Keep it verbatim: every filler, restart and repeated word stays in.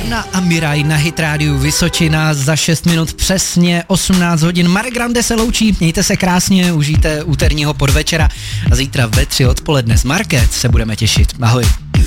Anna a Miraj na Hit Rádiu Vysočina za šest minut přesně osmnáct hodin. Marek Grande se loučí, mějte se krásně, užijte úterního podvečera a zítra ve tři odpoledne s Market se budeme těšit. Ahoj.